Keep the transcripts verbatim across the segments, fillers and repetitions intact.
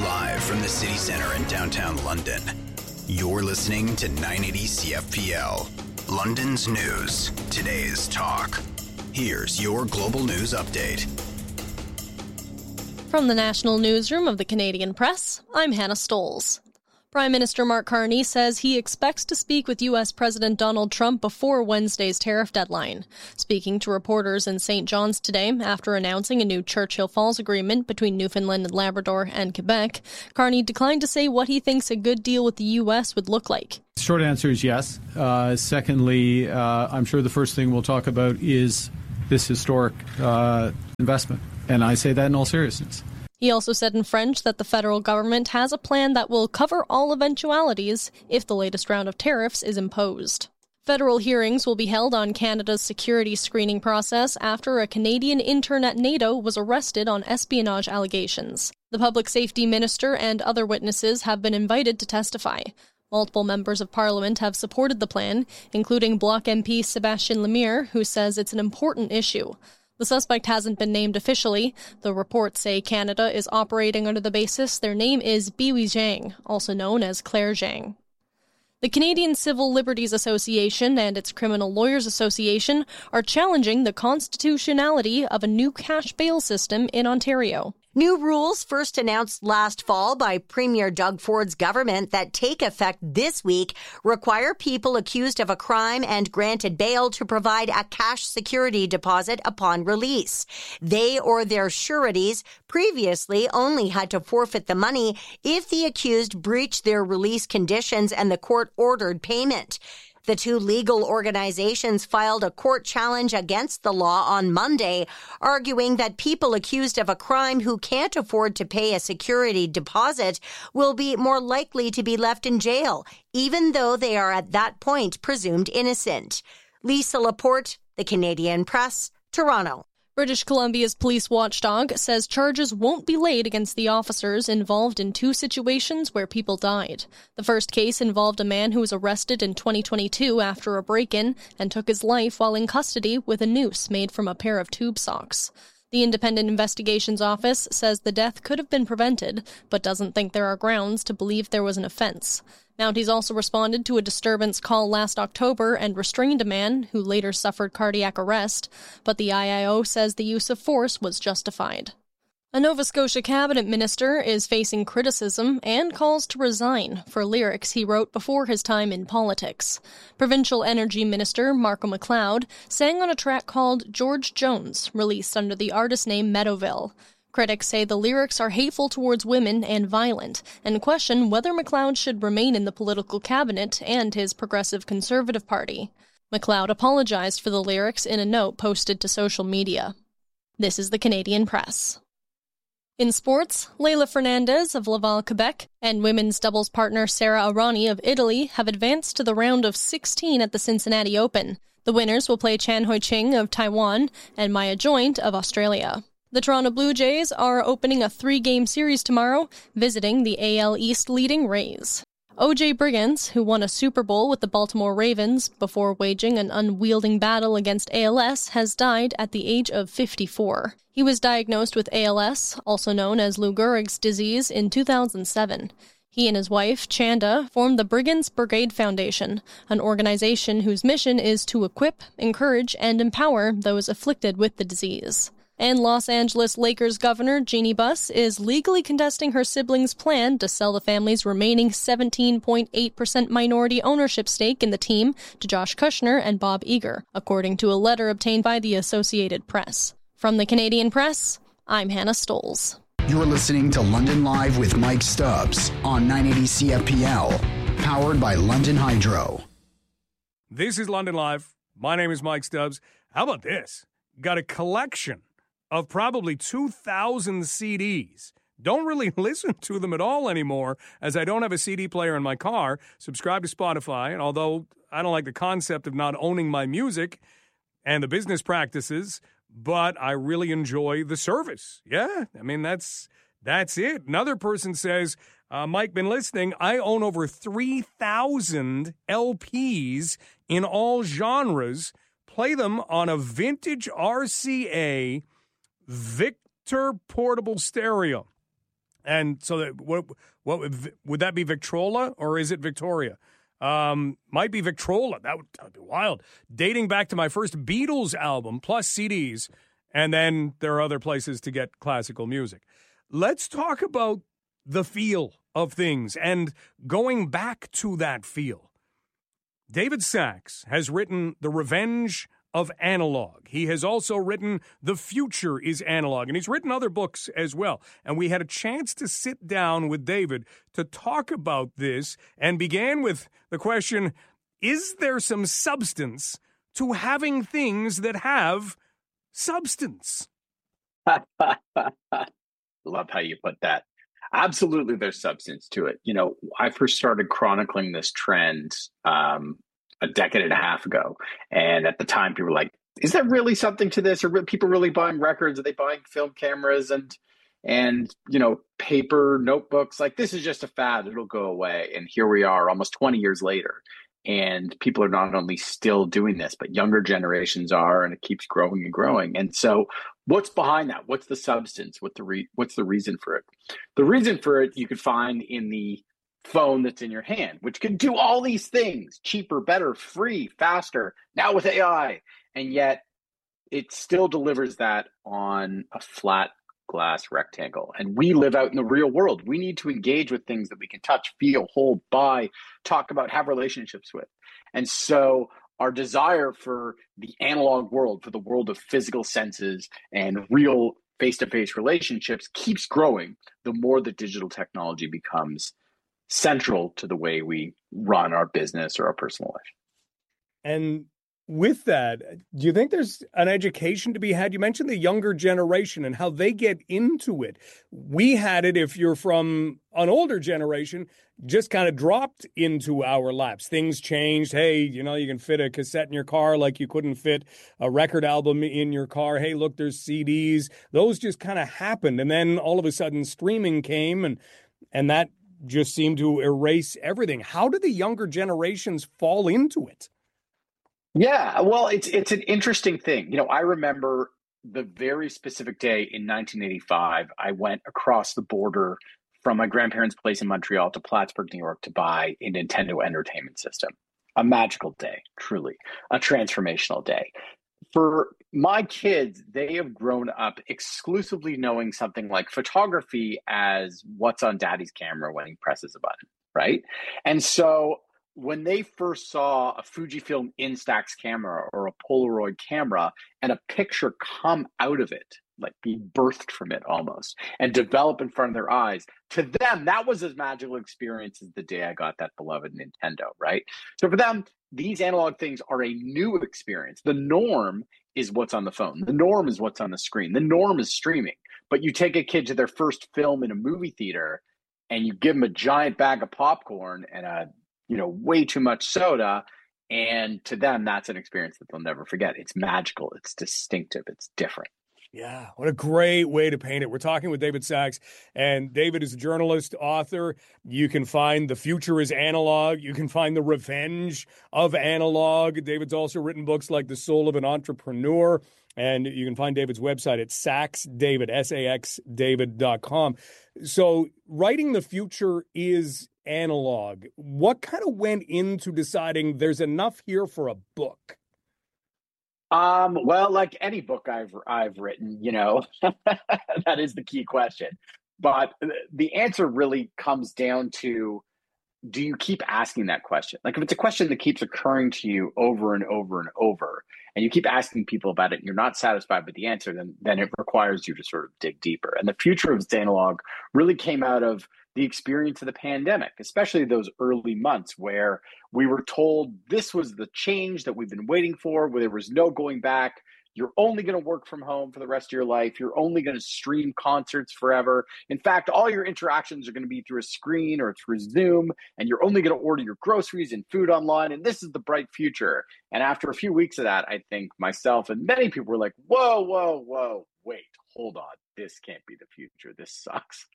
Live from the city centre in downtown London, you're listening to nine eighty C F P L, London's news, today's talk. Here's your global news update. From the National Newsroom of the Canadian Press, I'm Hannah Stolz. Prime Minister Mark Carney says he expects to speak with U S President Donald Trump before Wednesday's tariff deadline. Speaking to reporters in Saint John's today after announcing a new Churchill Falls agreement between Newfoundland and Labrador and Quebec, Carney declined to say what he thinks a good deal with the U S would look like. Short answer is yes. Uh, secondly, uh, I'm sure the first thing we'll talk about is this historic uh, investment. And I say that in all seriousness. He also said in French that the federal government has a plan that will cover all eventualities if the latest round of tariffs is imposed. Federal hearings will be held on Canada's security screening process after a Canadian intern at NATO was arrested on espionage allegations. The public safety minister and other witnesses have been invited to testify. Multiple members of Parliament have supported the plan, including Bloc M P Sébastien Lemire, who says it's an important issue. The suspect hasn't been named officially. The reports say Canada is operating under the basis their name is Biwi Zhang, also known as Claire Zhang. The Canadian Civil Liberties Association and its Criminal Lawyers Association are challenging the constitutionality of a new cash bail system in Ontario. New rules first announced last fall by Premier Doug Ford's government that take effect this week require people accused of a crime and granted bail to provide a cash security deposit upon release. They or their sureties previously only had to forfeit the money if the accused breached their release conditions and the court ordered payment. The two legal organizations filed a court challenge against the law on Monday, arguing that people accused of a crime who can't afford to pay a security deposit will be more likely to be left in jail, even though they are at that point presumed innocent. Lisa Laporte, The Canadian Press, Toronto. British Columbia's police watchdog says charges won't be laid against the officers involved in two situations where people died. The first case involved a man who was arrested in twenty twenty-two after a break-in and took his life while in custody with a noose made from a pair of tube socks. The Independent Investigations Office says the death could have been prevented, but doesn't think there are grounds to believe there was an offense. Mounties also responded to a disturbance call last October and restrained a man who later suffered cardiac arrest, but the I I O says the use of force was justified. A Nova Scotia cabinet minister is facing criticism and calls to resign for lyrics he wrote before his time in politics. Provincial Energy Minister Marco McLeod sang on a track called George Jones, released under the artist name Meadowville. Critics say the lyrics are hateful towards women and violent, and question whether McLeod should remain in the political cabinet and his Progressive Conservative Party. McLeod apologized for the lyrics in a note posted to social media. This is the Canadian Press. In sports, Leylah Fernandez of Laval, Quebec, and women's doubles partner Sara Errani of Italy have advanced to the round of sixteen at the Cincinnati Open. The winners will play Chan Hoi-ching of Taiwan and Maya Joint of Australia. The Toronto Blue Jays are opening a three-game series tomorrow, visiting the A L East leading Rays. O J Brigance, who won a Super Bowl with the Baltimore Ravens before waging an unwielding battle against A L S, has died at the age of fifty-four. He was diagnosed with A L S, also known as Lou Gehrig's disease, in two thousand seven. He and his wife, Chanda, formed the Brigance Brigade Foundation, an organization whose mission is to equip, encourage, and empower those afflicted with the disease. And Los Angeles Lakers Governor Jeannie Buss is legally contesting her siblings' plan to sell the family's remaining seventeen point eight percent minority ownership stake in the team to Josh Kushner and Bob Iger, according to a letter obtained by the Associated Press. From the Canadian Press, I'm Hannah Stolz. You're listening to London Live with Mike Stubbs on nine eighty C F P L, powered by London Hydro. This is London Live. My name is Mike Stubbs. How about this? Got a collection of probably two thousand C Ds. Don't really listen to them at all anymore, as I don't have a C D player in my car. Subscribe to Spotify, and although I don't like the concept of not owning my music and the business practices, but I really enjoy the service. Yeah, I mean, that's that's it. Another person says, uh, Mike, been listening. I own over three thousand L Ps in all genres. Play them on a vintage R C A Victor portable stereo. And so that, what what would, would that be, Victrola, or is it Victoria? Um, might be Victrola. That would, that would be wild. Dating back to my first Beatles album, plus C Ds, and then there are other places to get classical music. Let's talk about the feel of things and going back to that feel. David Sachs has written The Revenge of Analog. He has also written The Future is Analog, and he's written other books as well. And we had a chance to sit down with David to talk about this, and began with the question, is there some substance to having things that have substance? Love how you put that. Absolutely, there's substance to it. You know, I first started chronicling this trend um, a decade and a half ago. And at the time, people were like, is there really something to this? Are re- people really buying records? Are they buying film cameras and, and you know, paper notebooks? Like, this is just a fad. It'll go away. And here we are almost twenty years later. And people are not only still doing this, but younger generations are, and it keeps growing and growing. And so what's behind that? What's the substance? What the re- what's the reason for it? The reason for it you could find in the phone that's in your hand, which can do all these things, cheaper, better, free, faster, now with A I. And yet it still delivers that on a flat glass rectangle. And we live out in the real world. We need to engage with things that we can touch, feel, hold, buy, talk about, have relationships with. And so our desire for the analog world, for the world of physical senses and real face-to-face relationships keeps growing the more that digital technology becomes central to the way we run our business or our personal life. And with that, do you think there's an education to be had? You mentioned the younger generation and how they get into it. We had it, if you're from an older generation, just kind of dropped into our laps. Things changed. Hey, you know, you can fit a cassette in your car like you couldn't fit a record album in your car. Hey, look, there's C Ds. Those just kind of happened. And then all of a sudden streaming came, and and that just seemed to erase everything. How do the younger generations fall into it? Yeah, well, it's it's an interesting thing. You know, I remember the very specific day in nineteen eighty-five, I went across the border from my grandparents' place in Montreal to Plattsburgh, New York, to buy a Nintendo Entertainment System. A magical day, truly, a transformational day. For my kids, they have grown up exclusively knowing something like photography as what's on daddy's camera when he presses a button, right? And so when they first saw a Fujifilm Instax camera or a Polaroid camera and a picture come out of it, like be birthed from it almost, and develop in front of their eyes, to them, that was as magical experience as the day I got that beloved Nintendo, right? So for them, these analog things are a new experience. The norm is what's on the phone. The norm is what's on the screen. The norm is streaming. But you take a kid to their first film in a movie theater and you give them a giant bag of popcorn and a you know, way too much soda. And to them, that's an experience that they'll never forget. It's magical. It's distinctive. It's different. Yeah, what a great way to paint it. We're talking with David Sachs, and David is a journalist, author. You can find The Future is Analog. You can find The Revenge of Analog. David's also written books like The Soul of an Entrepreneur, and you can find David's website at sax david, S A X David dot com. So writing The Future is Analog, what kind of went into deciding there's enough here for a book? Um, well, like any book I've I've written, you know, that is the key question. But the answer really comes down to, do you keep asking that question? Like if it's a question that keeps occurring to you over and over and over, and you keep asking people about it and you're not satisfied with the answer, then then it requires you to sort of dig deeper. And The Future of Analog really came out of the experience of the pandemic, especially those early months where we were told this was the change that we've been waiting for, where there was no going back. You're only going to work from home for the rest of your life. You're only going to stream concerts forever. In fact, all your interactions are going to be through a screen or through Zoom, and you're only going to order your groceries and food online, and this is the bright future. And after a few weeks of that, I think myself and many people were like, whoa, whoa, whoa, wait, hold on. This can't be the future. This sucks.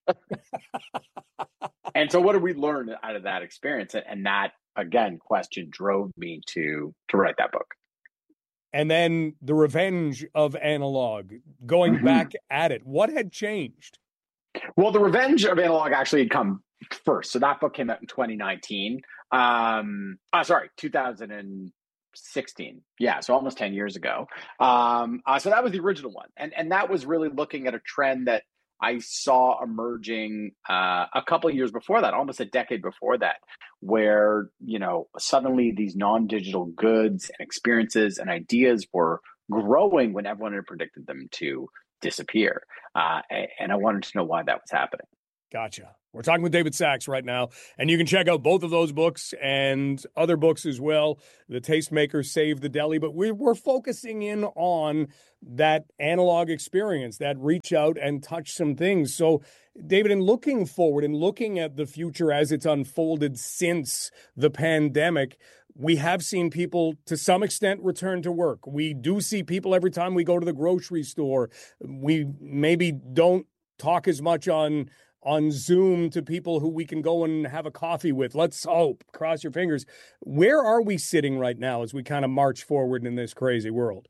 And so what did we learn out of that experience? And that, again, question drove me to to write that book. And then The Revenge of Analog, going mm-hmm. back at it. What had changed? Well, The Revenge of Analog actually had come first. So that book came out in twenty nineteen. Um, oh, sorry, two thousand sixteen. Yeah, so almost ten years ago. Um, uh, so that was the original one. And, and that was really looking at a trend that I saw emerging uh, a couple of years before that, almost a decade before that, where, you know, suddenly these non-digital goods and experiences and ideas were growing when everyone had predicted them to disappear. Uh, and I wanted to know why that was happening. Gotcha. We're talking with David Sacks right now, and you can check out both of those books and other books as well. The Tastemaker, Save the Deli, but we're, we're focusing in on that analog experience, that reach out and touch some things. So, David, in looking forward and looking at the future as it's unfolded since the pandemic, we have seen people to some extent return to work. We do see people every time we go to the grocery store. We maybe don't talk as much on on Zoom to people who we can go and have a coffee with. Let's hope, cross your fingers. Where are we sitting right now as we kind of march forward in this crazy world?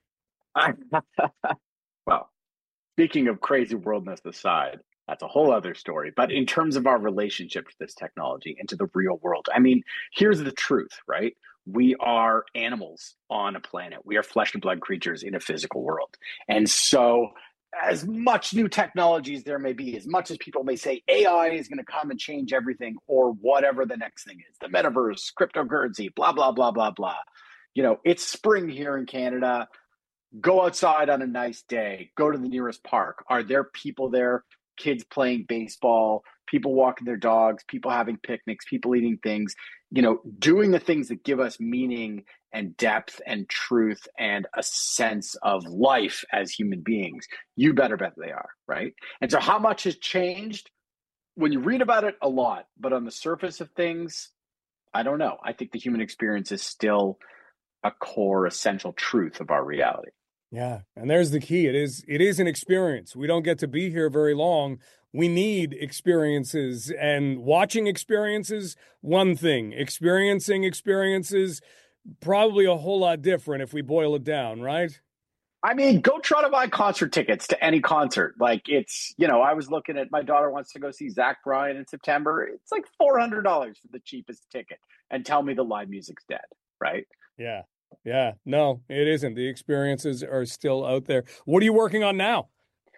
Well, speaking of crazy worldness aside, that's a whole other story. But in terms of our relationship to this technology and to the real world, I mean, here's the truth, right? We are animals on a planet. We are flesh and blood creatures in a physical world. And so as much new technology as there may be, as much as people may say A I is going to come and change everything, or whatever the next thing is, the metaverse, cryptocurrency, blah, blah, blah, blah, blah. You know, it's spring here in Canada. Go outside on a nice day. Go to the nearest park. Are there people there? Kids playing baseball, people walking their dogs, people having picnics, people eating things, you know, doing the things that give us meaning and depth and truth and a sense of life as human beings. You better bet they are, right? And so how much has changed? When you read about it, a lot. But on the surface of things, I don't know. I think the human experience is still a core, essential truth of our reality. Yeah, and there's the key. It is it is an experience. We don't get to be here very long. We need experiences, and watching experiences, one thing. Experiencing experiences, probably a whole lot different if we boil it down, right? I mean, go try to buy concert tickets to any concert. Like, it's, you know, I was looking at, my daughter wants to go see Zach Bryan in September. It's like four hundred dollars for the cheapest ticket, and tell me the live music's dead, right? Yeah. Yeah, no, it isn't. The experiences are still out there. What are you working on now?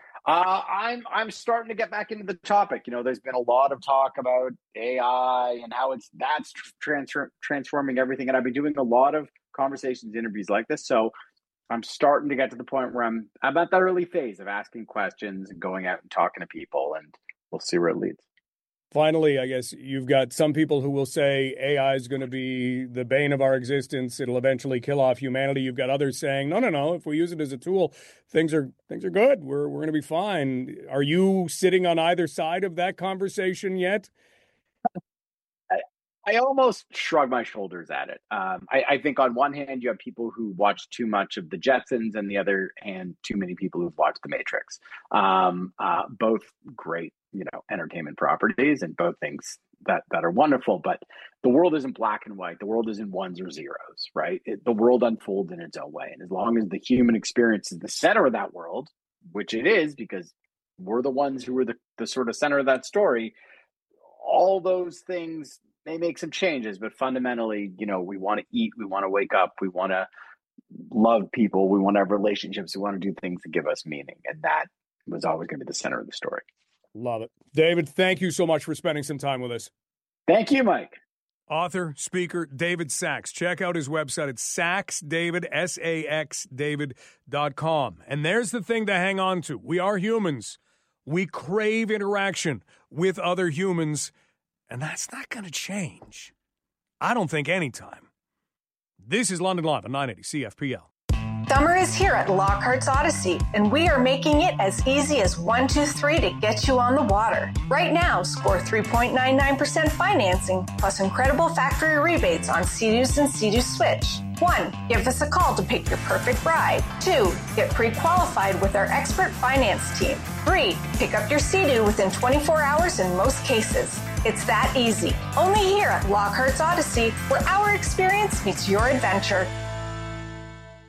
Uh, I'm I'm starting to get back into the topic. You know, there's been a lot of talk about A I and how it's that's transfer, transforming everything. And I've been doing a lot of conversations, interviews like this. So I'm starting to get to the point where I'm, I'm at that early phase of asking questions and going out and talking to people, and we'll see where it leads. Finally, I guess you've got some people who will say A I is going to be the bane of our existence. It'll eventually kill off humanity. You've got others saying, no, no, no. If we use it as a tool, things are things are good. We're we're going to be fine. Are you sitting on either side of that conversation yet? I, I almost shrug my shoulders at it. Um, I, I think on one hand, you have people who watch too much of the Jetsons, and the other hand, too many people who've watched The Matrix. Um, uh, both great, you know, entertainment properties, and both things that, that are wonderful. But the world isn't black and white. The world isn't ones or zeros, right? It, the world unfolds in its own way. And as long as the human experience is the center of that world, which it is, because we're the ones who are the, the sort of center of that story, all those things may make some changes. But fundamentally, you know, we want to eat, we want to wake up, we want to love people, we want to have relationships, we want to do things that give us meaning. And that was always going to be the center of the story. Love it. David, thank you so much for spending some time with us. Thank you, Mike. Author, speaker, David Sacks. Check out his website at Sacks David, S A X David dot com. And there's the thing to hang on to. We are humans. We crave interaction with other humans, and that's not going to change. I don't think anytime. This is London Live on nine eighty C F P L. Summer is here at Lockhart's Odyssey, and we are making it as easy as one, two, three to get you on the water. Right now, score three point nine nine percent financing, plus incredible factory rebates on Sea-Doos and Sea-Doo Switch. One, give us a call to pick your perfect ride. Two, get pre-qualified with our expert finance team. Three, pick up your Sea-Doo within twenty-four hours in most cases. It's that easy. Only here at Lockhart's Odyssey, where our experience meets your adventure.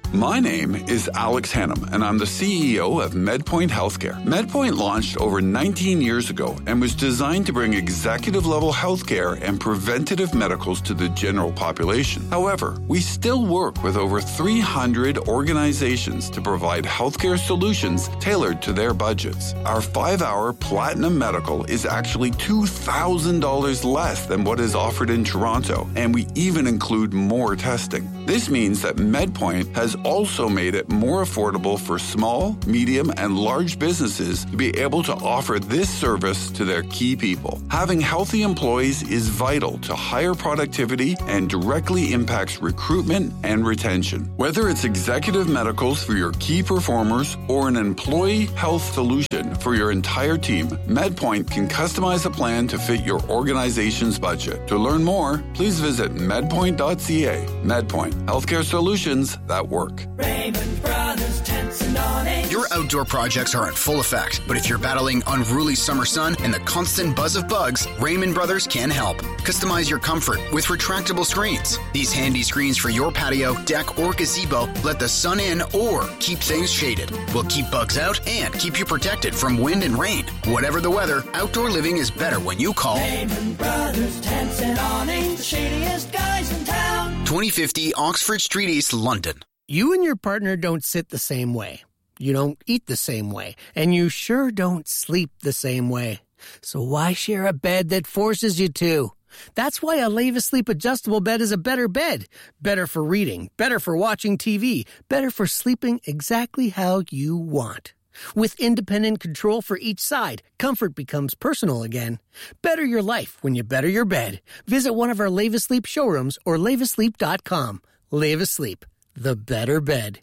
My name is Alex Hannum, and I'm the C E O of MedPoint Healthcare. MedPoint launched over nineteen years ago and was designed to bring executive-level healthcare and preventative medicals to the general population. However, we still work with over three hundred organizations to provide healthcare solutions tailored to their budgets. Our five-hour Platinum Medical is actually two thousand dollars less than what is offered in Toronto, and we even include more testing. This means that MedPoint has also made it more affordable for small, medium, and large businesses to be able to offer this service to their key people. Having healthy employees is vital to higher productivity and directly impacts recruitment and retention. Whether it's executive medicals for your key performers or an employee health solution for your entire team, MedPoint can customize a plan to fit your organization's budget. To learn more, please visit medpoint dot c a. MedPoint, healthcare solutions that work. Raymond Brothers Tents and Awnings. Your outdoor projects are in full effect, but if you're battling unruly summer sun and the constant buzz of bugs, Raymond Brothers can help. Customize your comfort with retractable screens. These handy screens for your patio, deck, or gazebo let the sun in or keep things shaded. Will keep bugs out and keep you protected from wind and rain. Whatever the weather, outdoor living is better when you call Raymond Brothers Tents and Awnings, the shadiest guys in town. twenty fifty Oxford Street East, London. You and your partner don't sit the same way. You don't eat the same way. And you sure don't sleep the same way. So why share a bed that forces you to? That's why a Leva Sleep adjustable bed is a better bed. Better for reading, better for watching T V, better for sleeping exactly how you want. With independent control for each side, comfort becomes personal again. Better your life when you better your bed. Visit one of our Leva Sleep showrooms or leva sleep dot com. Leva Sleep, the better bed.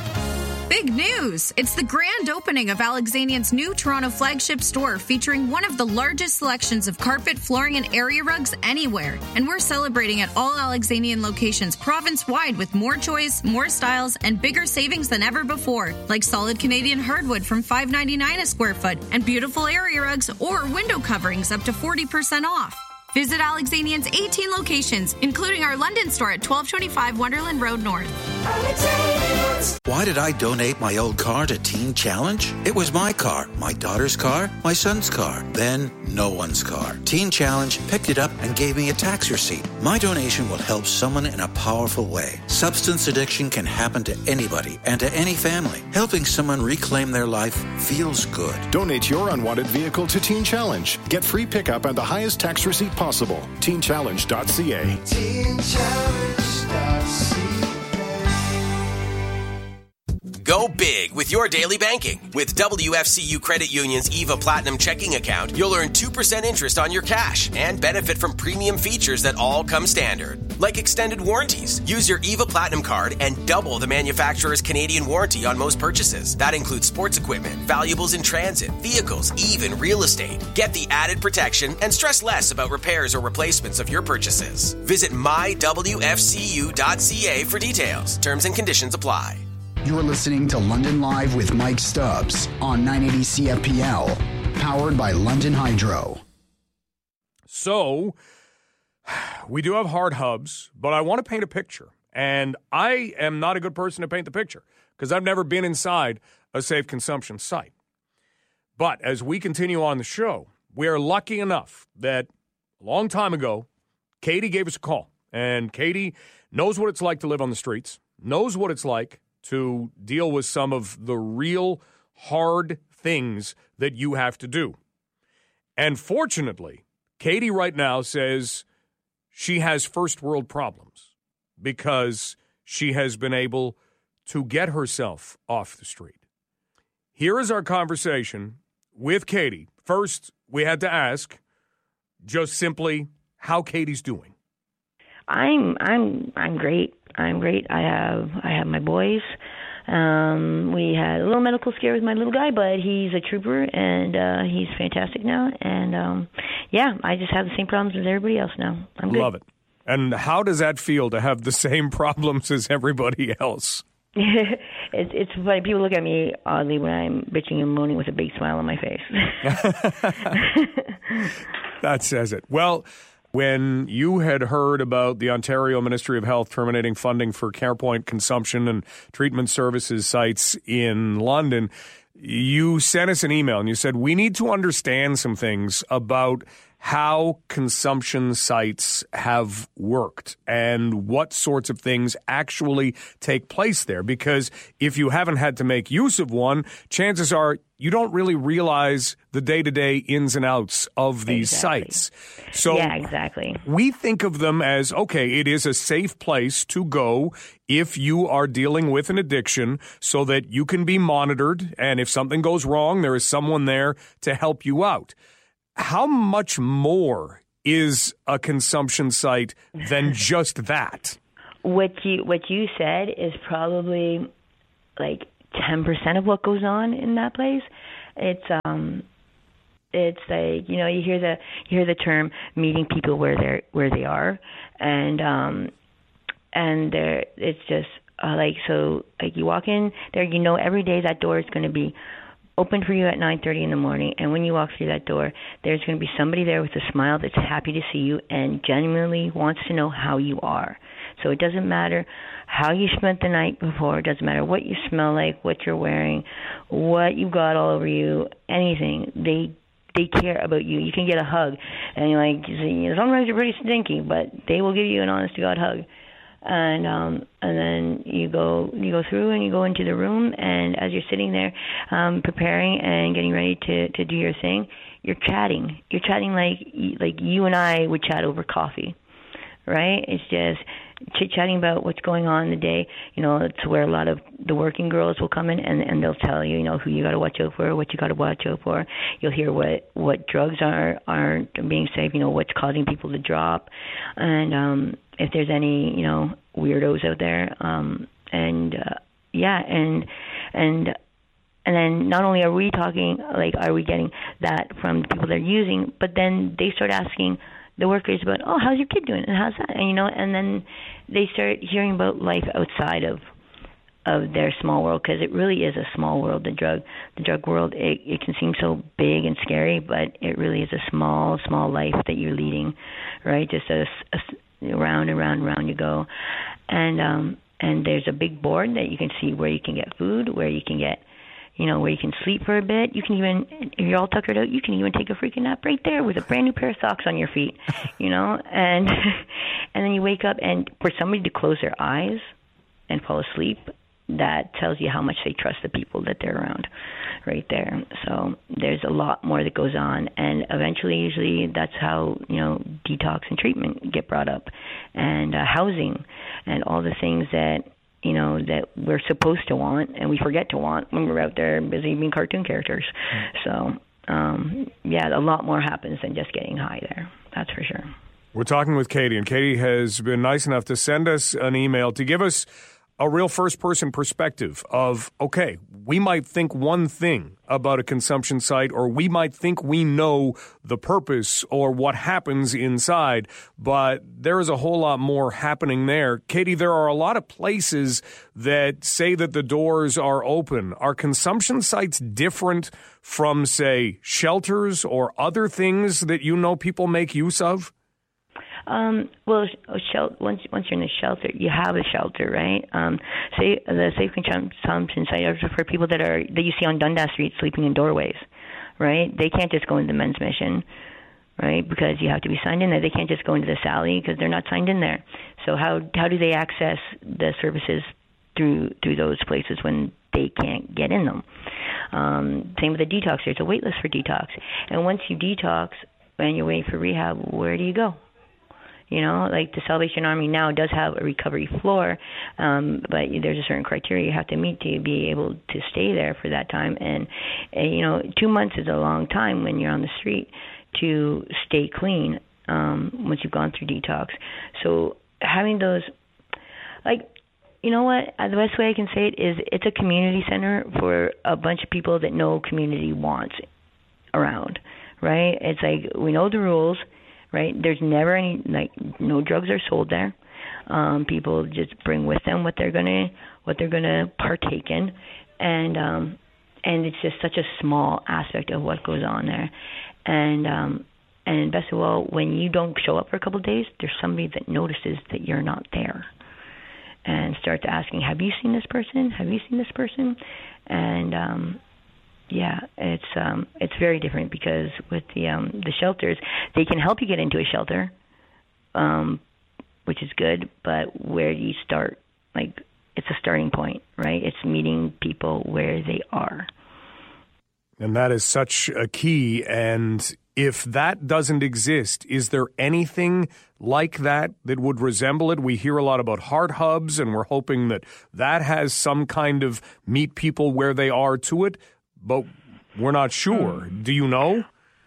Big news! It's the grand opening of Alexanian's new Toronto flagship store featuring one of the largest selections of carpet, flooring, and area rugs anywhere. And we're celebrating at all Alexanian locations province-wide with more choice, more styles, and bigger savings than ever before. Like solid Canadian hardwood from five ninety-nine a square foot and beautiful area rugs or window coverings up to forty percent off. Visit Alexanian's eighteen locations, including our London store at twelve twenty-five Wonderland Road North. Why did I donate my old car to Teen Challenge? It was my car, my daughter's car, my son's car, then no one's car. Teen Challenge picked it up and gave me a tax receipt. My donation will help someone in a powerful way. Substance addiction can happen to anybody and to any family. Helping someone reclaim their life feels good. Donate your unwanted vehicle to Teen Challenge. Get free pickup and the highest tax receipt possible. teen challenge dot c a. teen challenge dot c a. Go big with your daily banking. With W F C U Credit Union's EVA Platinum checking account, you'll earn two percent interest on your cash and benefit from premium features that all come standard, like extended warranties. Use your EVA Platinum card and double the manufacturer's Canadian warranty on most purchases. That includes sports equipment, valuables in transit, vehicles, even real estate. Get the added protection and stress less about repairs or replacements of your purchases. Visit my w f c u dot c a for details. Terms and conditions apply. You're listening to London Live with Mike Stubbs on nine eighty C F P L, powered by London Hydro. So, we do have hard hubs, but I want to paint a picture. And I am not a good person to paint the picture because I've never been inside a safe consumption site. But as we continue on the show, we are lucky enough that a long time ago, Katie gave us a call. And Katie knows what it's like to live on the streets, knows what it's like to deal with some of the real hard things that you have to do. And fortunately, Katie right now says she has first world problems because she has been able to get herself off the street. Here is our conversation with Katie. First, we had to ask just simply how Katie's doing. I'm I'm I'm great. I'm great. I have I have my boys. Um, we had a little medical scare with my little guy, but he's a trooper and uh, he's fantastic now. And um, yeah, I just have the same problems as everybody else now. I'm good. Love it. And how does that feel to have the same problems as everybody else? it's it's funny. People look at me oddly when I'm bitching and moaning with a big smile on my face. That says it. Well, when you had heard about the Ontario Ministry of Health terminating funding for CarePoint consumption and treatment services sites in London, you sent us an email and you said, we need to understand some things about how consumption sites have worked and what sorts of things actually take place there. Because if you haven't had to make use of one, chances are you don't really realize the day-to-day ins and outs of these Exactly. sites. So yeah, exactly. we think of them as, okay, it is a safe place to go if you are dealing with an addiction so that you can be monitored. And if something goes wrong, there is someone there to help you out. How much more is a consumption site than just that? What you what you said is probably like ten percent of what goes on in that place. It's um, it's like, you know, you hear the you hear the term meeting people where they're where they are, and um, and there it's just uh, like so like you walk in there, you know, every day that door is going to be open for you at nine thirty in the morning, and when you walk through that door, there's going to be somebody there with a smile that's happy to see you and genuinely wants to know how you are. So it doesn't matter how you spent the night before, it doesn't matter what you smell like, what you're wearing, what you got all over you, anything. They they care about you. You can get a hug, and you're like, sometimes you're pretty stinky, but they will give you an honest to God hug. And um, and then you go you go through and you go into the room, and as you're sitting there um, preparing and getting ready to, to do your thing, you're chatting. You're chatting like like you and I would chat over coffee, right? It's just chit-chatting about what's going on in the day. You know, it's where a lot of the working girls will come in, and, and they'll tell you, you know, who you got to watch out for, what you got to watch out for. You'll hear what, what drugs are, aren't being safe, you know, what's causing people to drop. And um, if there's any, you know, weirdos out there. Um, and, uh, yeah, and and and then not only are we talking, like, are we getting that from the people they're using, but then they start asking the workers about, oh, how's your kid doing, and how's that, and you know, and then they start hearing about life outside of of their small world, because it really is a small world. The drug, the drug world, it, it can seem so big and scary, but it really is a small, small life that you're leading, right? Just a, a round and round and round you go, and um, and there's a big board that you can see where you can get food, where you can get, you know, where you can sleep for a bit. You can even, if you're all tuckered out, you can even take a freaking nap right there with a brand new pair of socks on your feet, you know, and and then you wake up, and for somebody to close their eyes and fall asleep, that tells you how much they trust the people that they're around right there. So there's a lot more that goes on, and eventually, usually, that's how, you know, detox and treatment get brought up, and uh, housing, and all the things that, you know, that we're supposed to want and we forget to want when we're out there busy being cartoon characters. So, um, yeah, a lot more happens than just getting high there. That's for sure. We're talking with Katie, and Katie has been nice enough to send us an email to give us a real first-person perspective of, okay, we might think one thing about a consumption site, or we might think we know the purpose or what happens inside, but there is a whole lot more happening there. Katie, there are a lot of places that say that the doors are open. Are consumption sites different from, say, shelters or other things that you know people make use of? Um, well, shel- once once you're in a shelter, you have a shelter, right? Um, say the safe consumption site are for people that are that you see on Dundas Street sleeping in doorways, right? They can't just go into the men's mission, right? Because you have to be signed in there. They can't just go into the Sally because they're not signed in there. So how how do they access the services through through those places when they can't get in them? Um, same with the detox. There's a wait list for detox, and once you detox and you're waiting for rehab, where do you go? You know, like the Salvation Army now does have a recovery floor, um, but there's a certain criteria you have to meet to be able to stay there for that time. And, and you know, two months is a long time when you're on the street to stay clean um, once you've gone through detox. So having those, like, you know what, the best way I can say it is it's a community center for a bunch of people that no community wants around, right? It's like we know the rules. Right? There's never any, like, no drugs are sold there. Um, people just bring with them what they're gonna what they're gonna partake in, and um, and it's just such a small aspect of what goes on there. And um, and best of all, when you don't show up for a couple of days, there's somebody that notices that you're not there and starts asking, have you seen this person? Have you seen this person? And, um, yeah, it's um, it's very different because with the um, the shelters, they can help you get into a shelter, um, which is good, but where do you start? Like, it's a starting point, right? It's meeting people where they are. And that is such a key. And if that doesn't exist, is there anything like that that would resemble it? We hear a lot about heart hubs, and we're hoping that that has some kind of meet people where they are to it, but we're not sure. Mm. Do you know?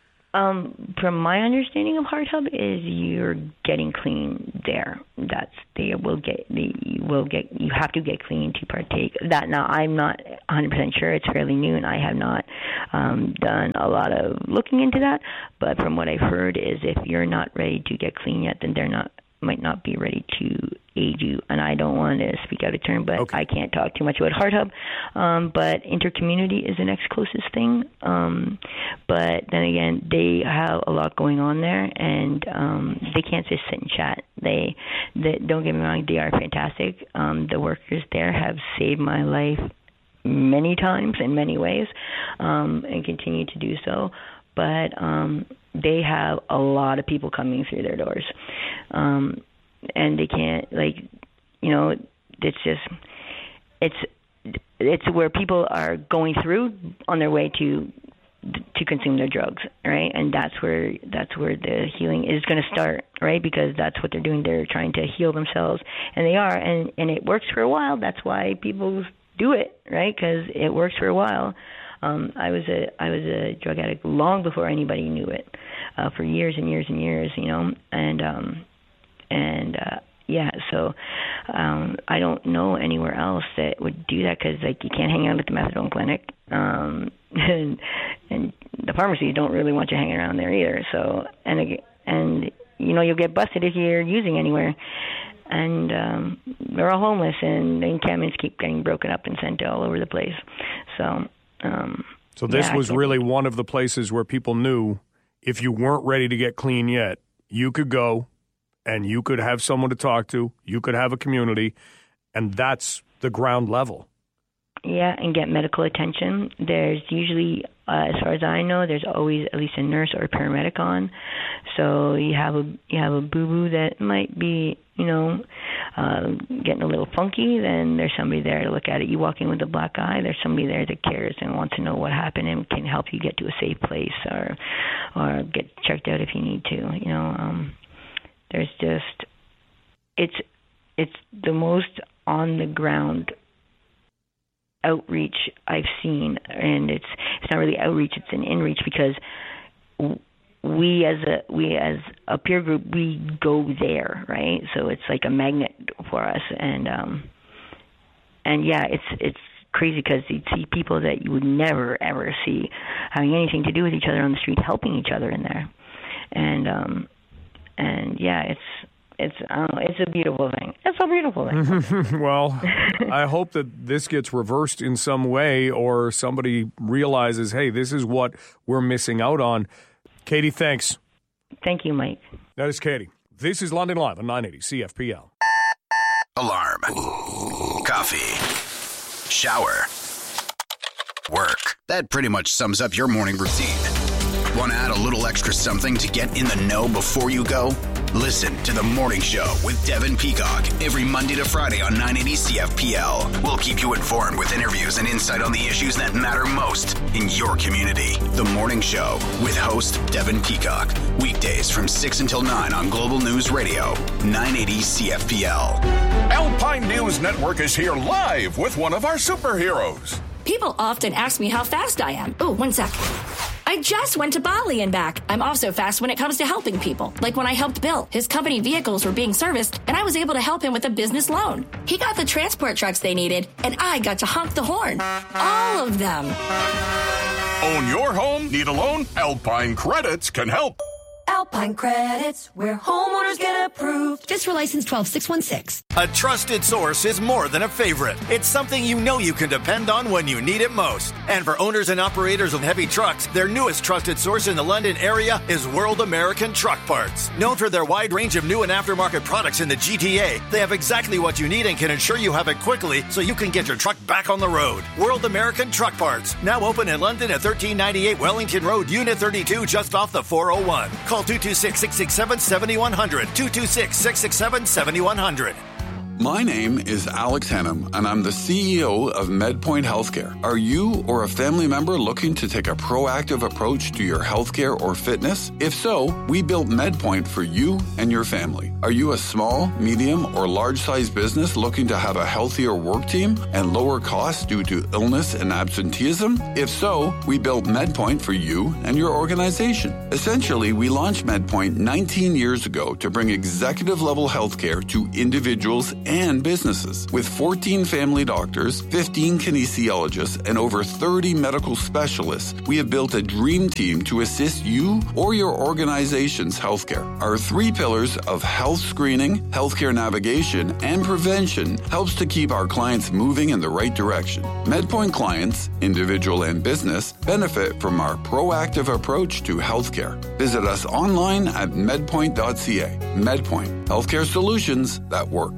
Um, from my understanding of Heart Hub is you're getting clean there. That's they will get they will get you have to get clean to partake. That now I'm not one hundred percent sure. It's fairly new, and I have not um, done a lot of looking into that. But from what I've heard is if you're not ready to get clean yet, then they're not might not be ready to aid you. And I don't want to speak out of turn, but okay. I can't talk too much about Heart Hub. Um, but Intercommunity is the next closest thing. Um, but then again, they have a lot going on there, and um, they can't just sit and chat. They, they don't get me wrong, they are fantastic. Um, the workers there have saved my life many times in many ways, um, and continue to do so. But um, they have a lot of people coming through their doors. Um, and they can't, like, you know, it's just, it's it's where people are going through on their way to to consume their drugs, right? And that's where that's where the healing is going to start, right? Because that's what they're doing. They're trying to heal themselves, and they are, and, and it works for a while. That's why people do it, right? Because it works for a while. Um, I was a I was a drug addict long before anybody knew it, uh, for years and years and years, you know, and um, and uh, yeah, so um, I don't know anywhere else that would do that because like you can't hang out at the methadone clinic, um, and and the pharmacies don't really want you hanging around there either. So and and you know you'll get busted if you're using anywhere. And um, they're all homeless, and the encampments keep getting broken up and sent all over the place. So. Um, so this yeah, was really one of the places where people knew if you weren't ready to get clean yet, you could go and you could have someone to talk to, you could have a community, and that's the ground level. Yeah, and get medical attention. There's usually, uh, as far as I know, there's always at least a nurse or a paramedic on. So you have a you have a boo-boo that might be, you know, uh, getting a little funky, then there's somebody there to look at it. You walk in with a black eye, there's somebody there that cares and wants to know what happened and can help you get to a safe place or or get checked out if you need to. You know, um, there's just, it's it's the most on the ground outreach I've seen, and it's it's not really outreach, it's an inreach because we as a we as a peer group we go there, right? So it's like a magnet for us, and um and yeah, it's it's crazy because you'd see people that you would never ever see having anything to do with each other on the street helping each other in there, and um and yeah, it's. It's I don't know, it's a beautiful thing. It's a beautiful thing. Well, I hope that this gets reversed in some way or somebody realizes, hey, this is what we're missing out on. Katie, thanks. Thank you, Mike. That is Katie. This is London Live on nine eighty C F P L. Alarm. Coffee. Shower. Work. That pretty much sums up your morning routine. Want to add a little extra something to get in the know before you go? Listen to The Morning Show with Devin Peacock every Monday to Friday on nine eighty C F P L. We'll keep you informed with interviews and insight on the issues that matter most in your community. The Morning Show with host Devin Peacock. Weekdays from six until nine on Global News Radio, nine eighty C F P L. Alpine News Network is here live with one of our superheroes. People often ask me how fast I am. Oh, one sec. I just went to Bali and back. I'm also fast when it comes to helping people. Like when I helped Bill. His company vehicles were being serviced, and I was able to help him with a business loan. He got the transport trucks they needed, and I got to honk the horn. All of them. Own your home? Need a loan? Alpine Credits can help. Alpine. Alpine Credits, where homeowners get approved. Just for license twelve six one six. A trusted source is more than a favorite. It's something you know you can depend on when you need it most. And for owners and operators of heavy trucks, their newest trusted source in the London area is World American Truck Parts. Known for their wide range of new and aftermarket products in the G T A, they have exactly what you need and can ensure you have it quickly so you can get your truck back on the road. World American Truck Parts, now open in London at thirteen ninety-eight Wellington Road, Unit thirty-two, just off the four oh one. Call two two six, six six seven, seven one zero zero, two two six, six six seven, seven one zero zero. My name is Alex Hannum, and I'm the C E O of MedPoint Healthcare. Are you or a family member looking to take a proactive approach to your healthcare or fitness? If so, we built MedPoint for you and your family. Are you a small, medium, or large-sized business looking to have a healthier work team and lower costs due to illness and absenteeism? If so, we built MedPoint for you and your organization. Essentially, we launched MedPoint nineteen years ago to bring executive-level healthcare to individuals and businesses. With fourteen family doctors, fifteen kinesiologists, and over thirty medical specialists, we have built a dream team to assist you or your organization's healthcare. Our three pillars of health screening, healthcare navigation, and prevention helps to keep our clients moving in the right direction. MedPoint clients, individual and business, benefit from our proactive approach to healthcare. Visit us online at medpoint dot c a. MedPoint, healthcare solutions that work.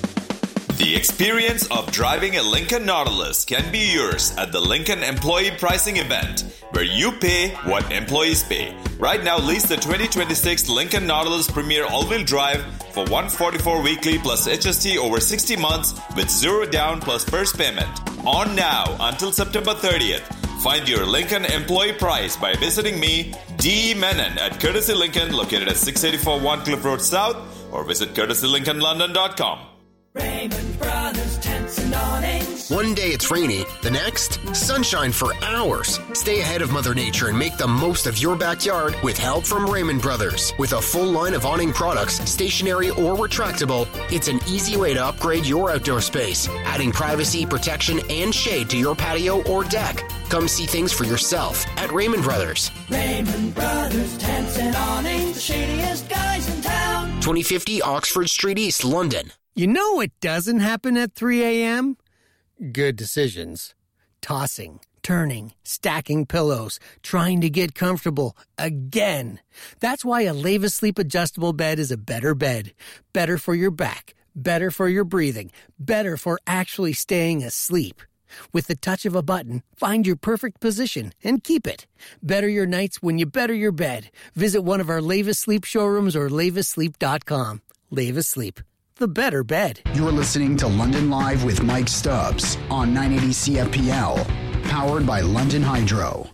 The experience of driving a Lincoln Nautilus can be yours at the Lincoln Employee Pricing Event, where you pay what employees pay. Right now, lease the twenty twenty-six Lincoln Nautilus Premier All-Wheel Drive for one hundred forty-four weekly plus H S T over sixty months with zero down plus first payment. On now until September thirtieth. Find your Lincoln employee price by visiting me, D. Menon, at Courtesy Lincoln, located at six eighty-four One Cliff Road South, or visit courtesy lincoln london dot com. Raymond Brothers Tents and Awnings. One day it's rainy, the next, sunshine for hours. Stay ahead of Mother Nature and make the most of your backyard with help from Raymond Brothers. With a full line of awning products, stationary or retractable, it's an easy way to upgrade your outdoor space, adding privacy, protection, and shade to your patio or deck. Come see things for yourself at Raymond Brothers. Raymond Brothers Tents and Awnings, the shadiest guys in town. twenty fifty Oxford Street East, London. You know what doesn't happen at three a.m.? Good decisions. Tossing, turning, stacking pillows, trying to get comfortable again. That's why a Leva Sleep adjustable bed is a better bed. Better for your back, better for your breathing, better for actually staying asleep. With the touch of a button, find your perfect position and keep it. Better your nights when you better your bed. Visit one of our Leva Sleep showrooms or leva sleep dot com. Leva Sleep. The better bed. You're listening to London Live with Mike Stubbs on nine eighty C F P L, powered by London Hydro.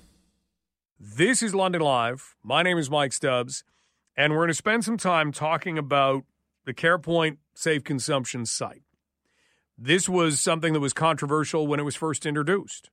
This is London Live. My name is Mike Stubbs, and we're going to spend some time talking about the CarePoint Safe Consumption site. This was something that was controversial when it was first introduced.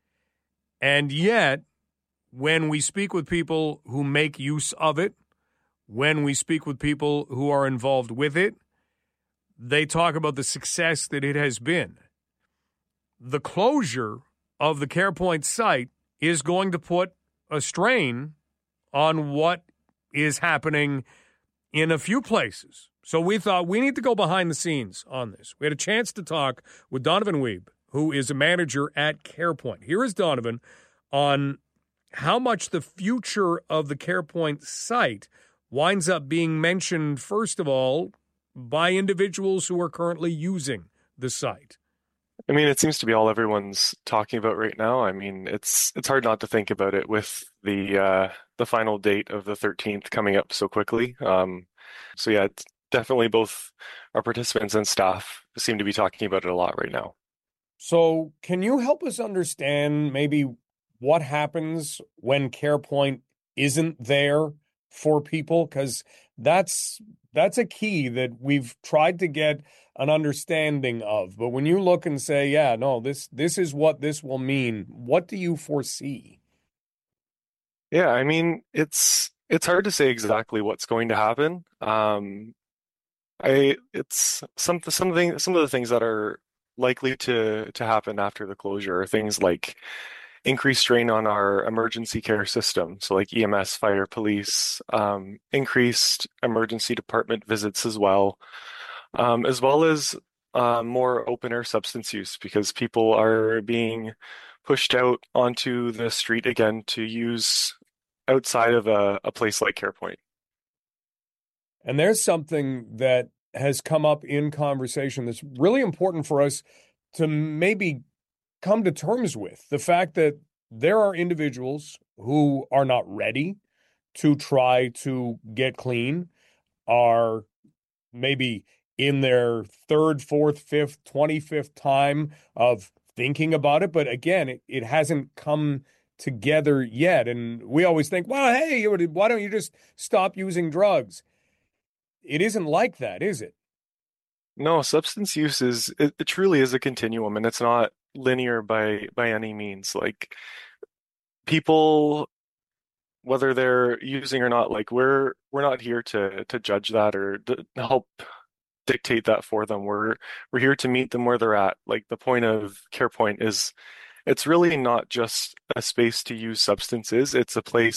And yet, when we speak with people who make use of it, when we speak with people who are involved with it, they talk about the success that it has been. The closure of the CarePoint site is going to put a strain on what is happening in a few places. So we thought we need to go behind the scenes on this. We had a chance to talk with Donovan Weeb, who is a manager at CarePoint. Here is Donovan on how much the future of the CarePoint site winds up being mentioned, first of all, by individuals who are currently using the site. I mean, it seems to be all everyone's talking about right now. I mean, it's it's hard not to think about it with the uh, the final date of the thirteenth coming up so quickly. Um, so yeah, it's definitely both our participants and staff seem to be talking about it a lot right now. So can you help us understand maybe what happens when CarePoint isn't there for people? Because that's that's a key that we've tried to get an understanding of. But when you look and say, yeah, no, this this is what this will mean, what do you foresee? Yeah, I mean, it's it's hard to say exactly what's going to happen. Um, I it's some something some of the things that are likely to to happen after the closure are things like increased strain on our emergency care system. So like E M S, fire, police, um, increased emergency department visits as well, um, as well as uh, more open air substance use because people are being pushed out onto the street again to use outside of a, a place like CarePoint. And there's something that has come up in conversation that's really important for us to maybe come to terms with. The fact that there are individuals who are not ready to try to get clean, are maybe in their third, fourth, fifth, twenty-fifth time of thinking about it. But again, it, it hasn't come together yet. And we always think, well, hey, why don't you just stop using drugs? It isn't like that, is it? No, substance use is, it, it truly is a continuum, and it's not linear by by any means. Like, people, whether they're using or not, like we're we're not here to to judge that or to help dictate that for them. We're we're here to meet them where they're at. Like, the point of CarePoint is, it's really not just a space to use substances. It's a place